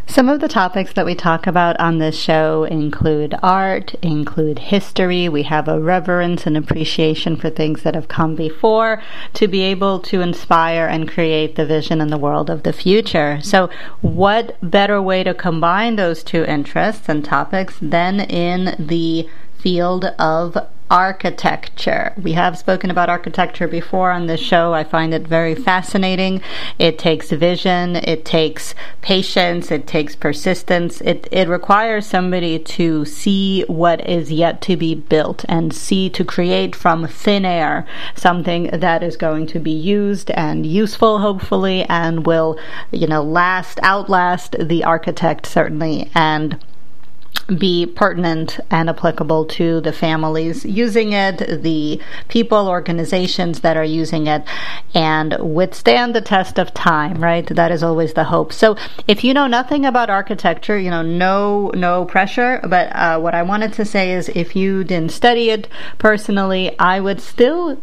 Some of the topics that we talk about on this show include art, include history. We have a reverence and appreciation for things that have come before to be able to inspire and create the vision and the world of the future. So what better way to combine those two interests and topics than in the field of architecture. We have spoken about architecture before on this show. I find it very fascinating. It takes vision, it takes patience, it takes persistence. It requires somebody to see what is yet to be built and see to create from thin air something that is going to be used and useful, hopefully, and will, outlast the architect, certainly, and be pertinent and applicable to the families using it, the people, organizations that are using it, and withstand the test of time, right? That is always the hope. So if you know nothing about architecture, no pressure, but what I wanted to say is if you didn't study it personally, I would still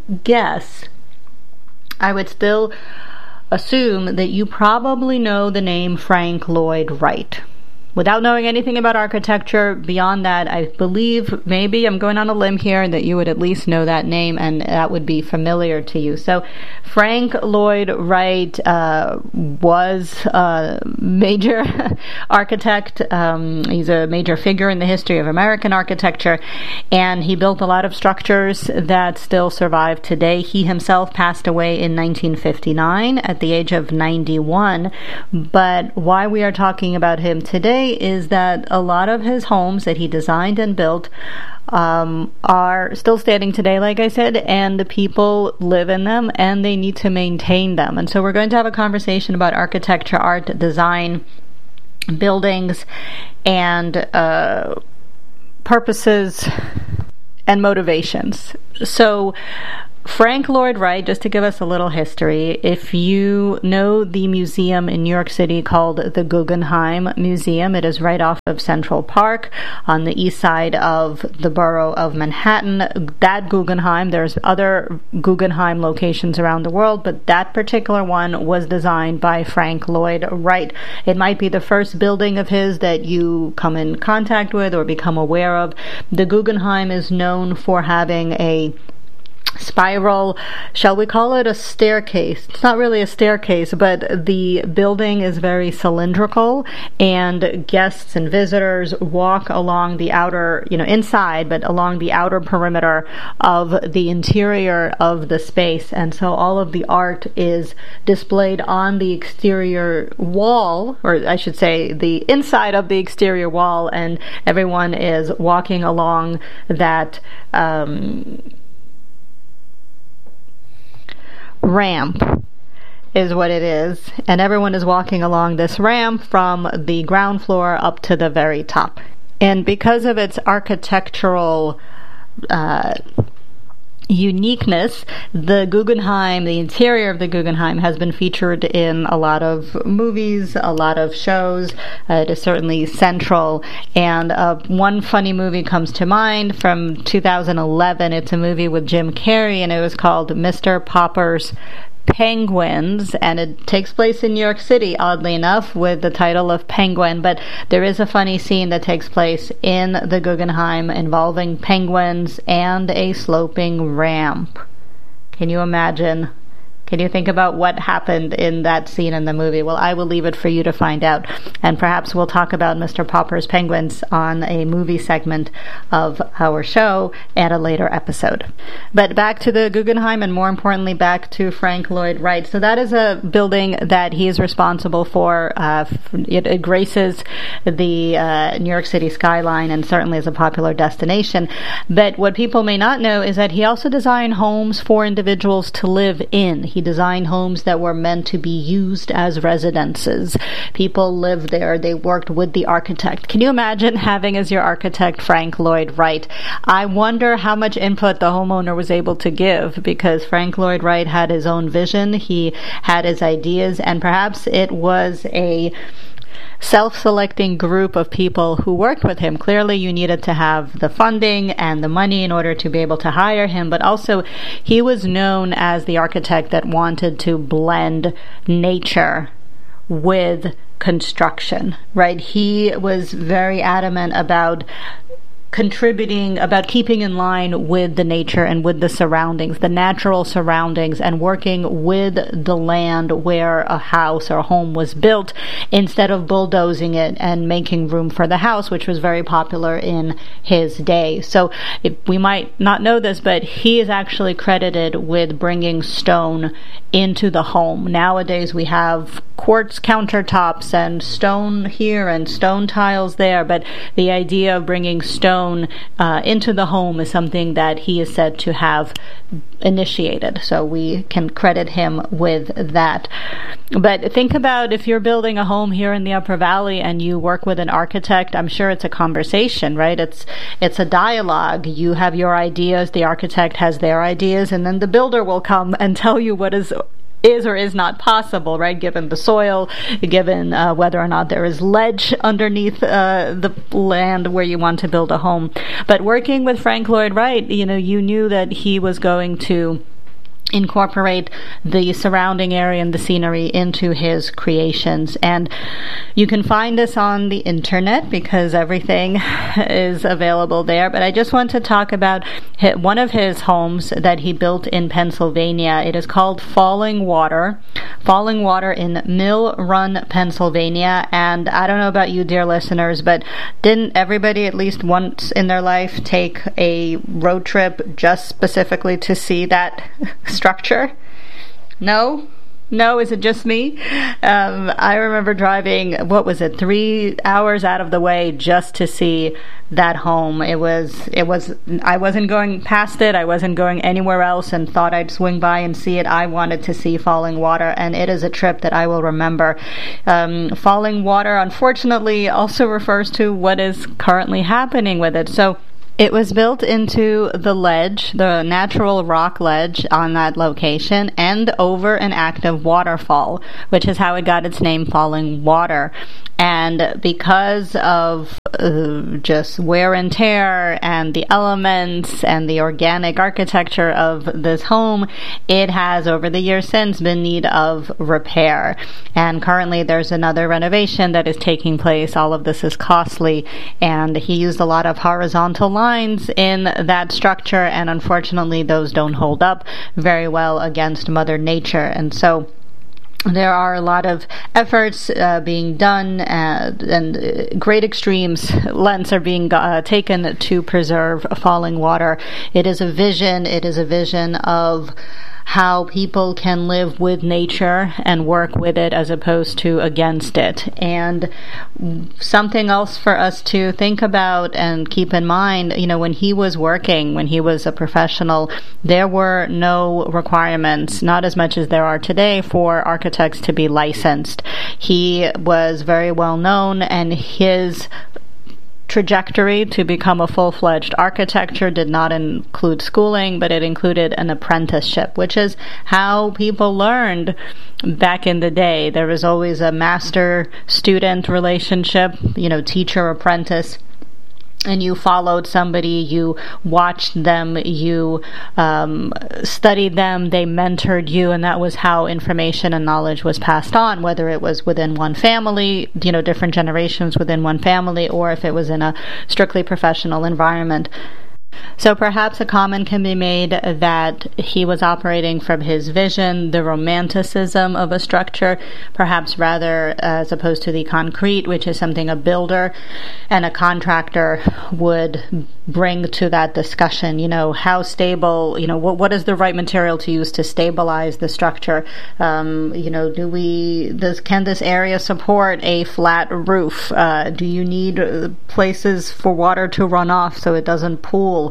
assume that you probably know the name Frank Lloyd Wright. Without knowing anything about architecture, beyond that, I believe, maybe I'm going on a limb here, that you would at least know that name and that would be familiar to you. So Frank Lloyd Wright was a major architect. He's a major figure in the history of American architecture, and he built a lot of structures that still survive today. He himself passed away in 1959 at the age of 91, but why we are talking about him today is that a lot of his homes that he designed and built are still standing today, like I said, and the people live in them and they need to maintain them. And so we're going to have a conversation about architecture, art, design, buildings, and purposes and motivations. So Frank Lloyd Wright, just to give us a little history, if you know the museum in New York City called the Guggenheim Museum, it is right off of Central Park on the east side of the borough of Manhattan. That Guggenheim, there's other Guggenheim locations around the world, but that particular one was designed by Frank Lloyd Wright. It might be the first building of his that you come in contact with or become aware of. The Guggenheim is known for having a spiral, shall we call it a staircase? It's not really a staircase, but the building is very cylindrical, and guests and visitors walk along the outer, inside, but along the outer perimeter of the interior of the space. And so all of the art is displayed on the exterior wall, or I should say the inside of the exterior wall, and everyone is walking along that ramp is what it is, and everyone is walking along this ramp from the ground floor up to the very top. And because of its architectural uniqueness, the Guggenheim, the interior of the Guggenheim, has been featured in a lot of movies, a lot of shows. It is certainly central. And one funny movie comes to mind from 2011. It's a movie with Jim Carrey, and it was called Mr. Popper's Penguins, and it takes place in New York City, oddly enough, with the title of Penguin. But there is a funny scene that takes place in the Guggenheim involving penguins and a sloping ramp. Can you imagine? Can you think about what happened in that scene in the movie? Well, I will leave it for you to find out. And perhaps we'll talk about Mr. Popper's Penguins on a movie segment of our show at a later episode. But back to the Guggenheim, and more importantly, back to Frank Lloyd Wright. So that is a building that he is responsible for. It graces the New York City skyline and certainly is a popular destination. But what people may not know is that he also designed homes for individuals to live in. He designed homes that were meant to be used as residences. People lived there. They worked with the architect. Can you imagine having as your architect Frank Lloyd Wright? I wonder how much input the homeowner was able to give, because Frank Lloyd Wright had his own vision. He had his ideas, and perhaps it was a self-selecting group of people who worked with him. Clearly, you needed to have the funding and the money in order to be able to hire him, but also he was known as the architect that wanted to blend nature with construction, right? He was very adamant about keeping in line with the nature and with the surroundings, the natural surroundings, and working with the land where a house or a home was built instead of bulldozing it and making room for the house, which was very popular in his day. So we might not know this, but he is actually credited with bringing stone into the home. Nowadays we have quartz countertops and stone here and stone tiles there, but the idea of bringing stone into the home is something that he is said to have initiated. So we can credit him with that. But think about if you're building a home here in the Upper Valley and you work with an architect, I'm sure it's a conversation, right? It's a dialogue. You have your ideas, the architect has their ideas, and then the builder will come and tell you what is or is not possible, right? Given the soil, given whether or not there is ledge underneath the land where you want to build a home. But working with Frank Lloyd Wright, you knew that he was going to incorporate the surrounding area and the scenery into his creations. And you can find this on the internet because everything is available there. But I just want to talk about one of his homes that he built in Pennsylvania. It is called Falling Water in Mill Run, Pennsylvania. And I don't know about you, dear listeners, but didn't everybody at least once in their life take a road trip just specifically to see that structure? No? Is it just me? I remember driving, 3 hours out of the way just to see that home. I wasn't going past it. I wasn't going anywhere else and thought I'd swing by and see it. I wanted to see Falling Water, and it is a trip that I will remember. Falling Water, unfortunately, also refers to what is currently happening with it. So it was built into the ledge, the natural rock ledge on that location, and over an active waterfall, which is how it got its name, Falling Water. And because of just wear and tear and the elements and the organic architecture of this home, it has over the years since been in need of repair. And currently there's another renovation that is taking place. All of this is costly, and he used a lot of horizontal lines in that structure, and unfortunately those don't hold up very well against Mother Nature. And so there are a lot of efforts being done, and great extremes lengths are being taken to preserve Falling Water. It is a vision of how people can live with nature and work with it as opposed to against it. And something else for us to think about and keep in mind, when he was working, when he was a professional, there were no requirements, not as much as there are today, for architects to be licensed. He was very well known, and his trajectory to become a full-fledged architecture did not include schooling, but it included an apprenticeship, which is how people learned back in the day. There was always a master-student relationship, teacher-apprentice. And you followed somebody, you watched them, you studied them, they mentored you, and that was how information and knowledge was passed on, whether it was within one family, different generations within one family, or if it was in a strictly professional environment. So perhaps a comment can be made that he was operating from his vision, the romanticism of a structure, perhaps rather as opposed to the concrete, which is something a builder and a contractor would bring to that discussion. How stable, what is the right material to use to stabilize the structure? Can this area support a flat roof? Do you need places for water to run off so it doesn't pool?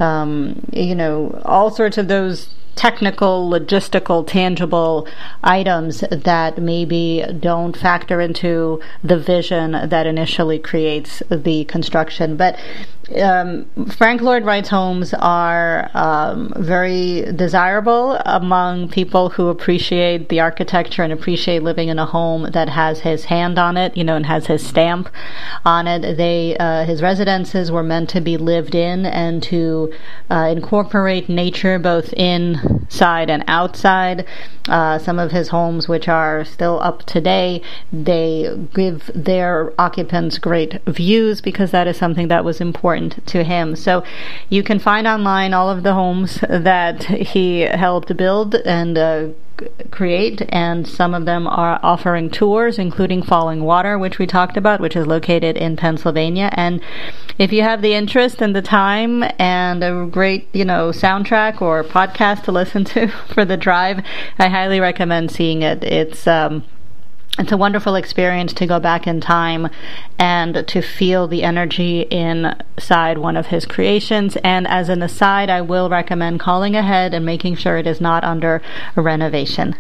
All sorts of those technical, logistical, tangible items that maybe don't factor into the vision that initially creates the construction. But Frank Lloyd Wright's homes are very desirable among people who appreciate the architecture and appreciate living in a home that has his hand on it, and has his stamp on it. His residences were meant to be lived in and to incorporate nature both in inside and outside. Some of his homes, which are still up today, they give their occupants great views because that is something that was important to him. So you can find online all of the homes that he helped build and create, and some of them are offering tours, including Falling Water, which we talked about, which is located in Pennsylvania. And if you have the interest and the time and a great, soundtrack or podcast to listen to for the drive, I highly recommend seeing it. It's a wonderful experience to go back in time and to feel the energy inside one of his creations. And as an aside, I will recommend calling ahead and making sure it is not under a renovation.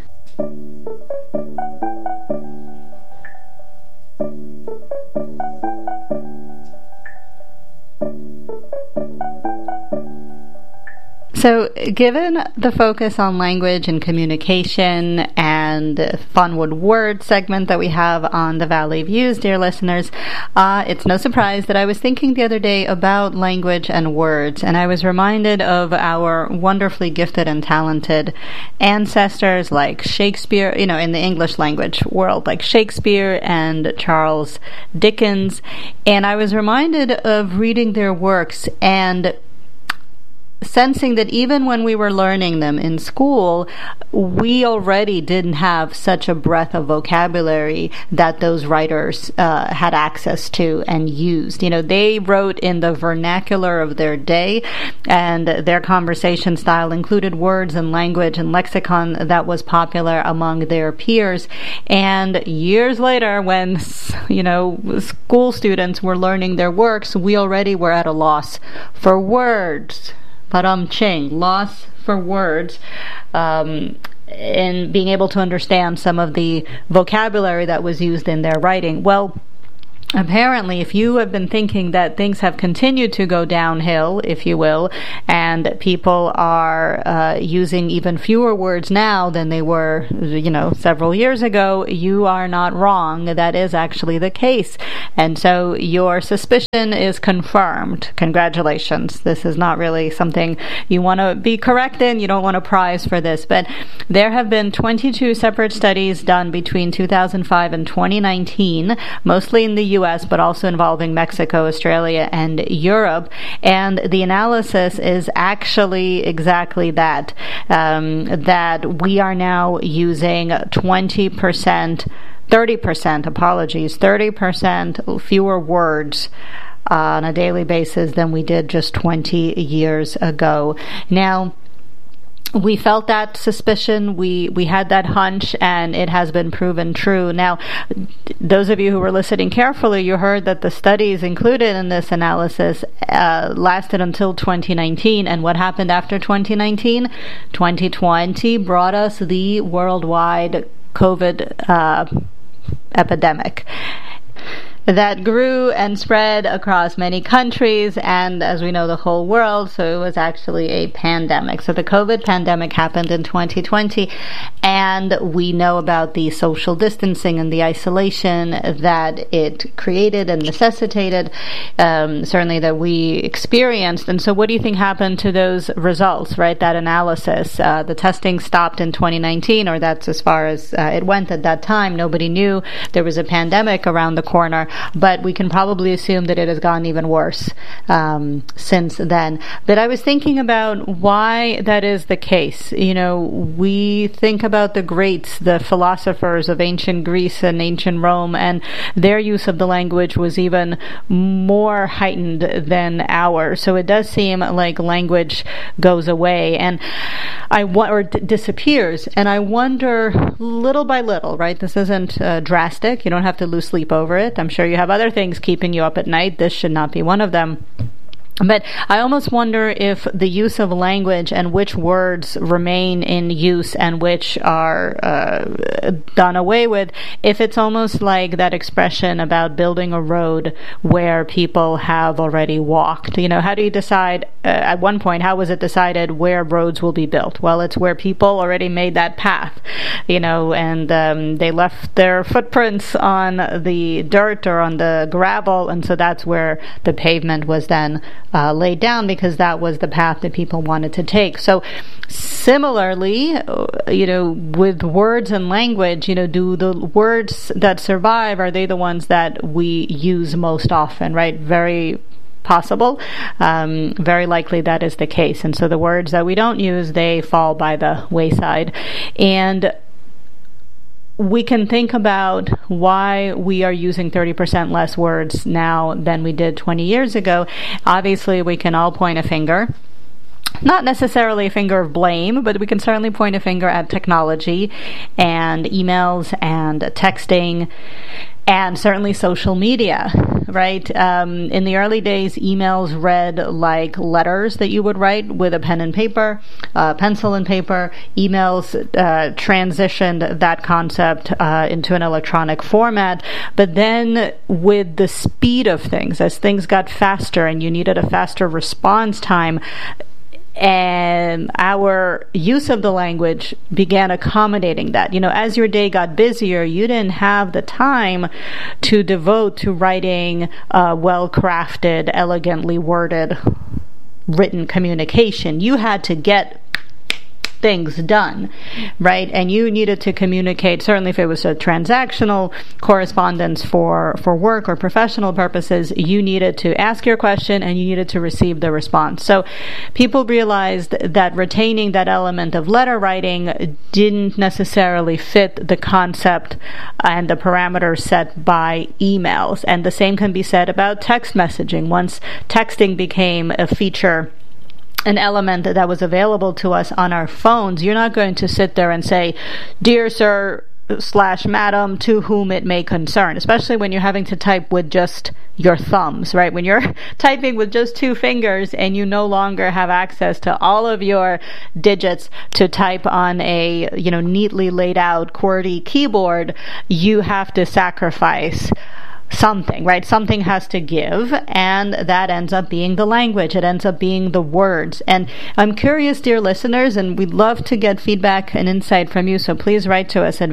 So, given the focus on language and communication and fun with words segment that we have on the Valley Views, dear listeners, it's no surprise that I was thinking the other day about language and words, and I was reminded of our wonderfully gifted and talented ancestors like Shakespeare, in the English language world, like Shakespeare and Charles Dickens, and I was reminded of reading their works and sensing that even when we were learning them in school, we already didn't have such a breadth of vocabulary that those writers had access to and used. They wrote in the vernacular of their day, and their conversation style included words and language and lexicon that was popular among their peers. And years later, when school students were learning their works, we already were at a loss for words. Loss for words, in being able to understand some of the vocabulary that was used in their writing. Well, apparently, if you have been thinking that things have continued to go downhill, if you will, and people are using even fewer words now than they were, several years ago, you are not wrong. That is actually the case. And so your suspicion is confirmed. Congratulations. This is not really something you want to be correct in. You don't want a prize for this. But there have been 22 separate studies done between 2005 and 2019, mostly in the U.S., but also involving Mexico, Australia, and Europe. And the analysis is actually exactly that, that we are now using 30% fewer words on a daily basis than we did just 20 years ago. Now, we felt that suspicion, we had that hunch, and it has been proven true. Now, those of you who were listening carefully, you heard that the studies included in this analysis lasted until 2019. And what happened after 2019? 2020 brought us the worldwide COVID epidemic that grew and spread across many countries and, as we know, the whole world. So it was actually a pandemic. So the COVID pandemic happened in 2020, and we know about the social distancing and the isolation that it created and necessitated, certainly that we experienced. And so what do you think happened to those results, right? That analysis, the testing stopped in 2019, or that's as far as it went at that time. Nobody knew there was a pandemic around the corner. But we can probably assume that it has gotten even worse since then. But I was thinking about why that is the case. We think about the greats, the philosophers of ancient Greece and ancient Rome, and their use of the language was even more heightened than ours. So it does seem like language goes away and disappears. And I wonder, little by little, right? This isn't drastic. You don't have to lose sleep over it. I'm sure you have other things keeping you up at night. This should not be one of them. But I almost wonder if the use of language and which words remain in use and which are done away with, if it's almost like that expression about building a road where people have already walked. How do you decide, at one point, how was it decided where roads will be built? Well, it's where people already made that path, and they left their footprints on the dirt or on the gravel, and so that's where the pavement was then laid down because that was the path that people wanted to take. So similarly, with words and language, do the words that survive, are they the ones that we use most often, right? Very possible. Very likely that is the case. And so the words that we don't use, they fall by the wayside. And we can think about why we are using 30% less words now than we did 20 years ago. Obviously, we can all point a finger. Not necessarily a finger of blame, but we can certainly point a finger at technology and emails and texting and certainly social media, right? In the early days, emails read like letters that you would write with a pen and paper, pencil and paper. Emails transitioned that concept into an electronic format. But then with the speed of things, as things got faster and you needed a faster response time, and our use of the language began accommodating that. As your day got busier, you didn't have the time to devote to writing well-crafted, elegantly worded, written communication. You had to get things done, right? And you needed to communicate, certainly if it was a transactional correspondence for work or professional purposes, you needed to ask your question and you needed to receive the response. So people realized that retaining that element of letter writing didn't necessarily fit the concept and the parameters set by emails. And the same can be said about text messaging. Once texting became a feature, an element that was available to us on our phones, you're not going to sit there and say, "Dear sir / madam, to whom it may concern," especially when you're having to type with just your thumbs, right? When you're typing with just two fingers and you no longer have access to all of your digits to type on a, neatly laid out QWERTY keyboard, you have to sacrifice something, right? Something has to give, and that ends up being the language. It ends up being the words. And I'm curious, dear listeners, and we'd love to get feedback and insight from you, so please write to us at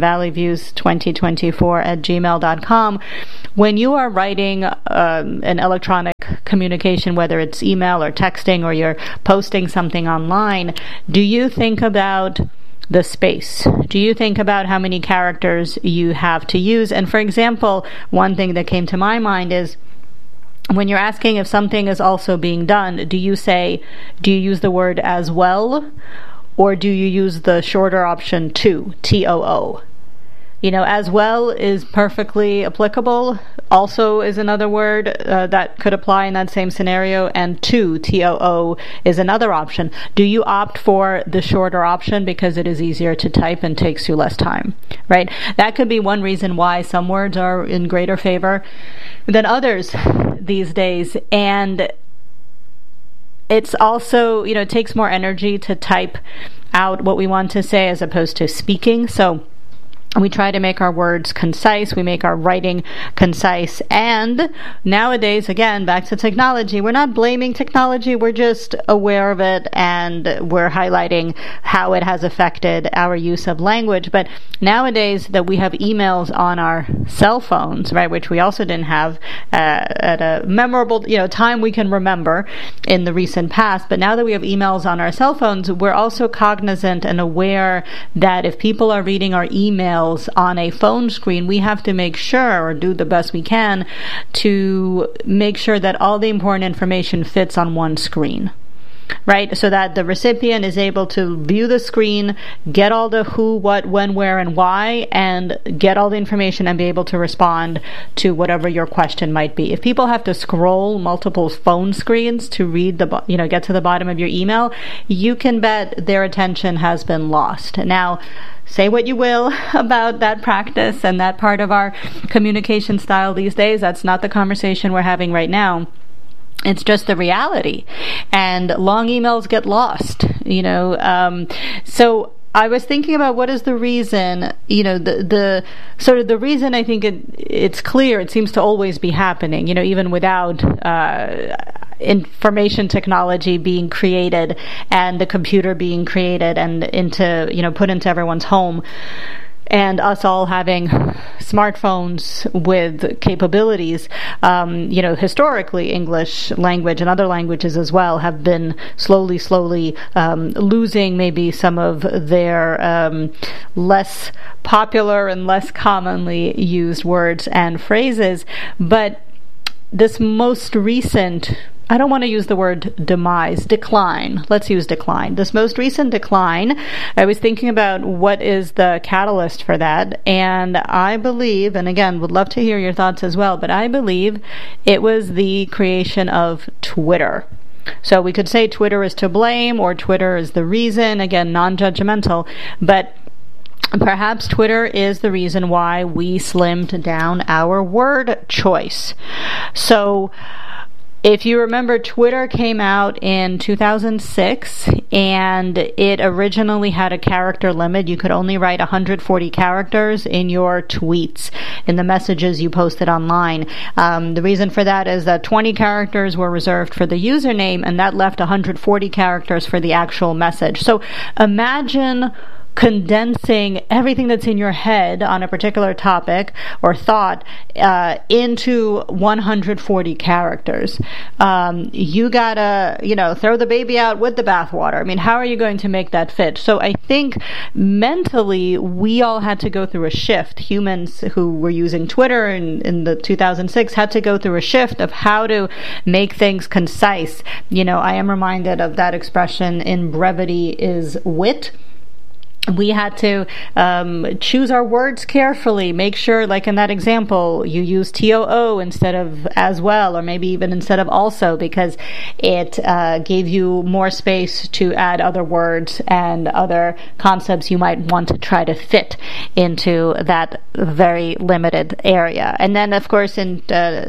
valleyviews2024@gmail.com. When you are writing an electronic communication, whether it's email or texting or you're posting something online, do you think about the space? Do you think about how many characters you have to use? And for example, one thing that came to my mind is when you're asking if something is also being done, do you use the word as well, or do you use the shorter option to, TOO? As well is perfectly applicable. Also is another word that could apply in that same scenario, and to, TOO, is another option. Do you opt for the shorter option because it is easier to type and takes you less time, right? That could be one reason why some words are in greater favor than others these days. And it's also, it takes more energy to type out what we want to say as opposed to speaking. So we try to make our words concise, we make our writing concise, and nowadays, again, back to technology, we're not blaming technology, we're just aware of it, and we're highlighting how it has affected our use of language. But nowadays that we have emails on our cell phones, right, which we also didn't have at a memorable, time we can remember in the recent past, but now that we have emails on our cell phones, we're also cognizant and aware that if people are reading our email on a phone screen, we have to make sure, or do the best we can, to make sure that all the important information fits on one screen, right? So that the recipient is able to view the screen, get all the who, what, when, where, and why, and get all the information and be able to respond to whatever your question might be. If people have to scroll multiple phone screens to read get to the bottom of your email, you can bet their attention has been lost. Now, say what you will about that practice and that part of our communication style these days. That's not the conversation we're having right now. It's just the reality. And long emails get lost, So I was thinking about what is the reason, the sort of the reason. I think it's clear, it seems to always be happening, even without information technology being created and the computer being created and put into everyone's home. and us all having smartphones with capabilities, historically English language and other languages as well have been slowly losing maybe some of their less popular and less commonly used words and phrases. But this most recent, I don't want to use the word decline. Let's use decline. This most recent decline, I was thinking about what is the catalyst for that, and I believe, and again, would love to hear your thoughts as well, but I believe it was the creation of Twitter. So we could say Twitter is to blame, or Twitter is the reason, again, non-judgmental, but perhaps Twitter is the reason why we slimmed down our word choice. So, if you remember, Twitter came out in 2006, and it originally had a character limit. You could only write 140 characters in your tweets, in the messages you posted online. The reason for that is that 20 characters were reserved for the username, and that left 140 characters for the actual message. So imagine condensing everything that's in your head on a particular topic or thought into 140 characters. You gotta, throw the baby out with the bathwater. I mean, how are you going to make that fit? So I think mentally we all had to go through a shift. Humans who were using Twitter in the 2006 had to go through a shift of how to make things concise. I am reminded of that expression, in brevity is wit. We had to choose our words carefully, make sure, like in that example, you use TOO instead of as well, or maybe even instead of also, because it gave you more space to add other words and other concepts you might want to try to fit into that very limited area. And then, of course, in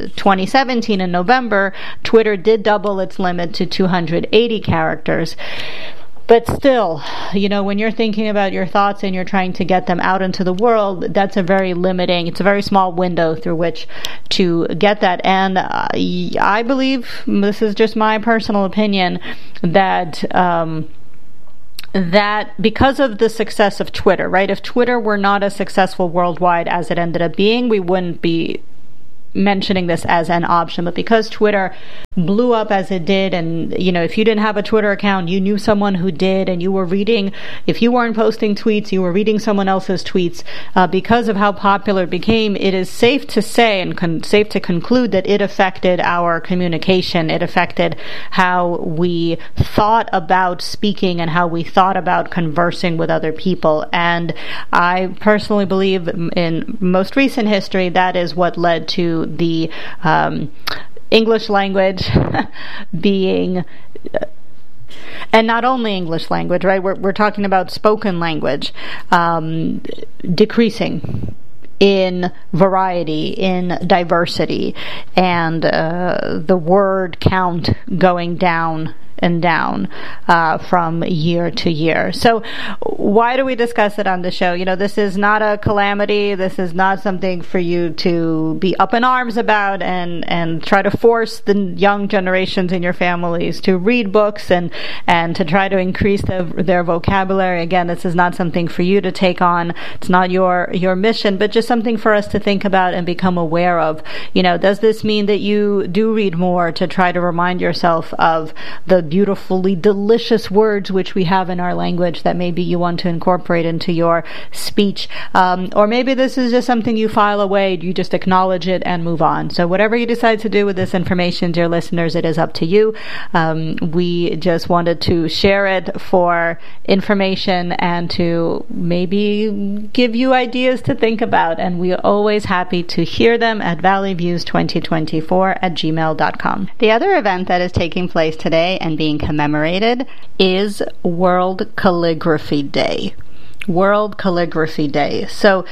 2017, in November, Twitter did double its limit to 280 characters. But still, when you're thinking about your thoughts and you're trying to get them out into the world, that's it's a very small window through which to get that. And I believe, this is just my personal opinion, that because of the success of Twitter, right? If Twitter were not as successful worldwide as it ended up being, we wouldn't be mentioning this as an option. But because Twitter blew up as it did, and if you didn't have a Twitter account, you knew someone who did, and you were reading, if you weren't posting tweets, you were reading someone else's tweets. Because of how popular it became, it is safe to say and safe to conclude that it affected our communication. It affected how we thought about speaking and how we thought about conversing with other people. And I personally believe, in most recent history, that is what led to the English language being, and not only English language, right? We're talking about spoken language decreasing in variety, in diversity, and the word count going down and down from year to year. So why do we discuss it on the show? This is not a calamity. This is not something for you to be up in arms about and try to force the young generations in your families to read books and to try to increase their vocabulary. Again, this is not something for you to take on. It's not your mission, but just something for us to think about and become aware of. Does this mean that you do read more to try to remind yourself of the beautifully delicious words which we have in our language that maybe you want to incorporate into your speech? Or maybe this is just something you file away, you just acknowledge it and move on. So whatever you decide to do with this information, dear listeners, it is up to you. We just wanted to share it for information and to maybe give you ideas to think about, and we are always happy to hear them at valleyviews2024@gmail.com. The other event that is taking place today and being commemorated is World Calligraphy Day. World Calligraphy Day. So,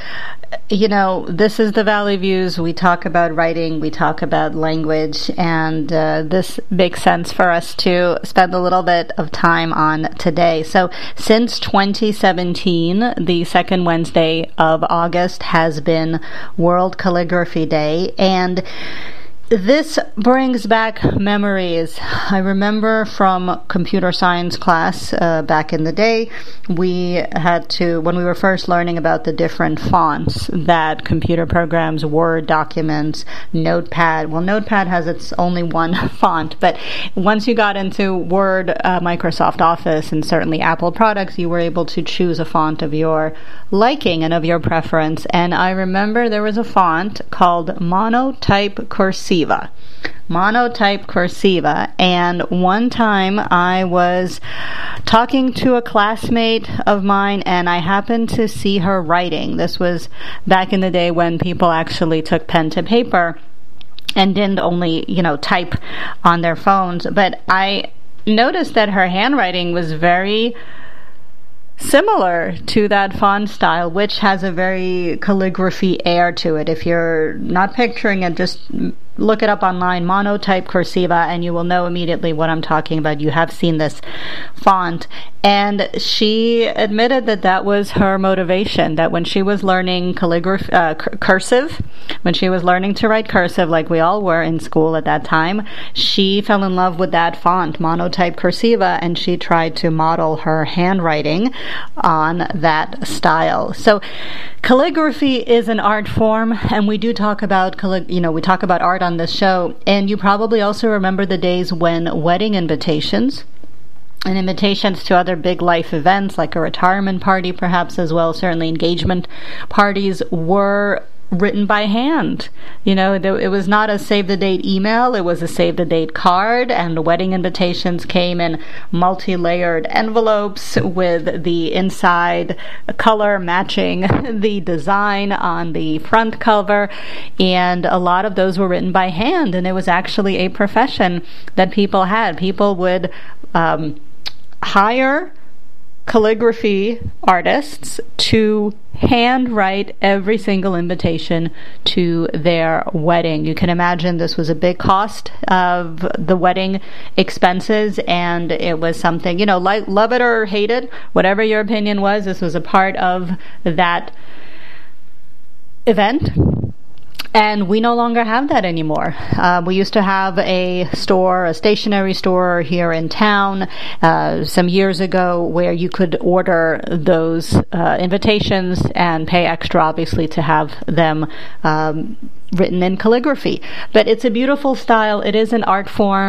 this is the Valley Views. We talk about writing, we talk about language, and this makes sense for us to spend a little bit of time on today. So, since 2017, the second Wednesday of August has been World Calligraphy Day, and This brings back memories. I remember from computer science class back in the day, we had to, when we were first learning about the different fonts that computer programs, Word documents, Notepad. Well, Notepad has its only one font, but once you got into Word, Microsoft Office, and certainly Apple products, you were able to choose a font of your liking and of your preference. And I remember there was a font called Monotype Cursiva. Monotype Cursiva. And one time I was talking to a classmate of mine and I happened to see her writing. This was back in the day when people actually took pen to paper and didn't only, type on their phones. But I noticed that her handwriting was very similar to that font style, which has a very calligraphy air to it. If you're not picturing it, just look it up online, Monotype Cursiva, and you will know immediately what I'm talking about. You have seen this font. And she admitted that that was her motivation, that when she was learning cursive, when she was learning to write cursive, like we all were in school at that time, she fell in love with that font, Monotype Cursiva, and she tried to model her handwriting on that style. So calligraphy is an art form, and we do talk about we talk about art on this show, and you probably also remember the days when wedding invitations and invitations to other big life events like a retirement party perhaps as well, certainly engagement parties, were written by hand. It was not a save-the-date email, it was a save-the-date card, and the wedding invitations came in multi-layered envelopes with the inside color matching the design on the front cover, and a lot of those were written by hand, and it was actually a profession that people had. People would hire calligraphy artists to handwrite every single invitation to their wedding. You can imagine this was a big cost of the wedding expenses, and it was something, love it or hate it, whatever your opinion was, this was a part of that event. And we no longer have that anymore. We used to have a stationery store here in town some years ago where you could order those invitations and pay extra, obviously, to have them written in calligraphy. But it's a beautiful style. It is an art form.